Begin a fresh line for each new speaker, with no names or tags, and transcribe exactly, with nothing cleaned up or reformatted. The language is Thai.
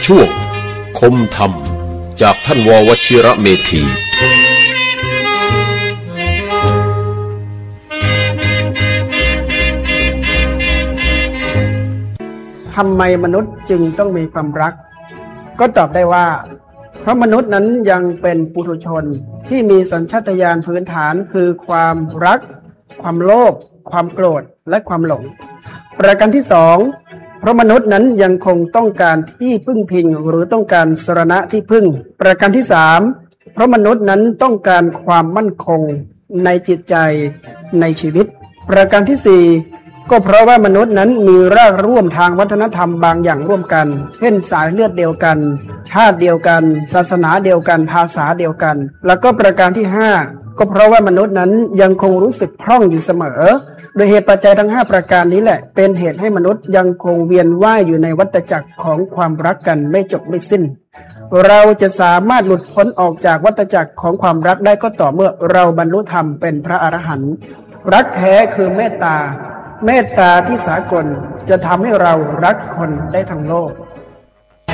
ช่วงคมธรรมจากท่านววชิระเมธี
ทำไมมนุษย์จึงต้องมีความรักก็ตอบได้ว่าเพราะมนุษย์นั้นยังเป็นปุถุชนที่มีสัญชาตญาณพื้นฐานคือความรักความโลภความโกรธและความหลงประการที่สองเพราะมนุษย์นั้นยังคงต้องการที่พึ่งพิงหรือต้องการสรณะที่พึ่งประการที่สามเพราะมนุษย์นั้นต้องการความมั่นคงในจิตใจในชีวิตประการที่สี่ก็เพราะว่ามนุษย์นั้นมีรากร่วมทางวัฒนธรรมบางอย่างร่วมกันเช่นสายเลือดเดียวกันชาติเดียวกันศาสนาเดียวกันภาษาเดียวกันแล้วก็ประการที่ห้าก็เพราะว่ามนุษย์นั้นยังคงรู้สึกพร่องอยู่เสมอโดยเหตุปัจจัยทั้งห้าประการนี้แหละเป็นเหตุให้มนุษย์ยังคงเวียนว่ายอยู่ในวัฏจักรของความรักกันไม่จบไม่สิ้นเราจะสามารถหลุดพ้นออกจากวัฏจักรของความรักได้ก็ต่อเมื่อเราบรรลุธรรมเป็นพระอรหันต์รักแท้คือเมตตาเมตตาที่สากลจะทำให้เรารักคนได้ทั้งโลก